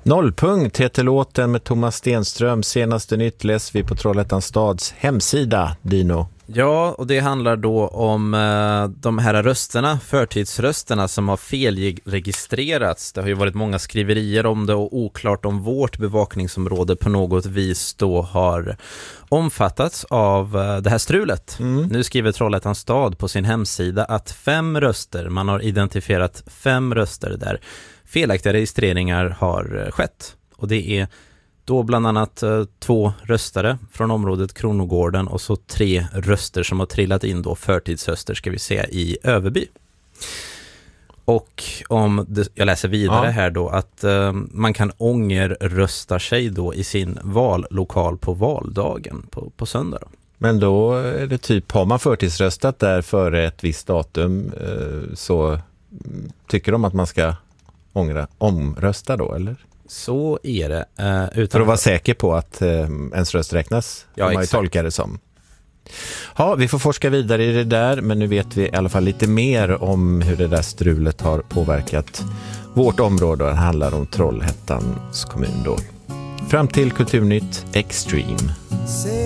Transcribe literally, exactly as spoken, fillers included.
Nollpunkt heter låten med Thomas Stenström. Senaste nytt läser vi på Trollhättans stads hemsida, Dino. Ja, och det handlar då om eh, de här rösterna, förtidsrösterna som har felregistrerats. Det har ju varit många skriverier om det och oklart om vårt bevakningsområde på något vis då har omfattats av eh, det här strulet. Mm. Nu skriver Trollhättans stad på sin hemsida att fem röster, man har identifierat fem röster där felaktiga registreringar har skett. Och det är då bland annat eh, två röstare från området Kronogården och så tre röster som har trillat in då, förtidsröster ska vi säga, i Överby. Och om det, jag läser vidare ja. här då att eh, man kan ångerrösta sig då i sin vallokal på valdagen på, på söndag då. Men då är det typ, har man förtidsröstat där före ett visst datum eh, så tycker de att man ska ångra, omrösta då, eller? Så är det. Uh, utan För att vara säker på att uh, ens röst räknas. Ja, man ju tolkar det som. Ja, vi får forska vidare i det där, men nu vet vi i alla fall lite mer om hur det där strulet har påverkat vårt område. Det handlar om Trollhättans kommun då. Fram till Kulturnytt Extreme.